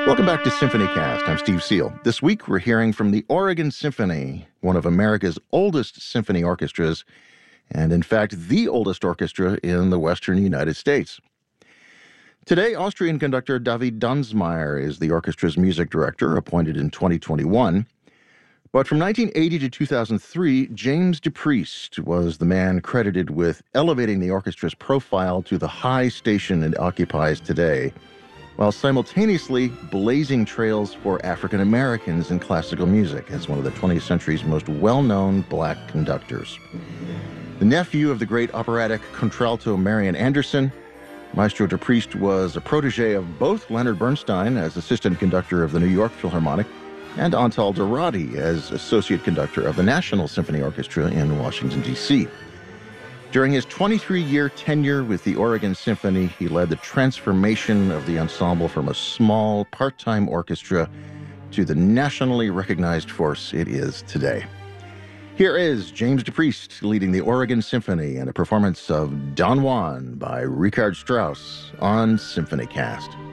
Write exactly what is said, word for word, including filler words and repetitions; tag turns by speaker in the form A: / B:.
A: Welcome back to SymphonyCast. I'm Steve Seal. This week we're hearing from the Oregon Symphony, one of America's oldest symphony orchestras, and in fact the oldest orchestra in the western United States. Today, Austrian conductor David Dunsmeyer is the orchestra's music director, appointed in twenty twenty-one. But from nineteen eighty to two thousand three, James DePriest was the man credited with elevating the orchestra's profile to the high station it occupies today, while simultaneously blazing trails for African Americans in classical music as one of the twentieth century's most well-known black conductors. The nephew of the great operatic contralto Marian Anderson, Maestro DePriest was a protege of both Leonard Bernstein as assistant conductor of the New York Philharmonic and Antal Dorati as associate conductor of the National Symphony Orchestra in Washington, D C During his twenty-three-year tenure with the Oregon Symphony, he led the transformation of the ensemble from a small, part-time orchestra to the nationally recognized force it is today. Here is James DePriest leading the Oregon Symphony in a performance of Don Juan by Richard Strauss on SymphonyCast.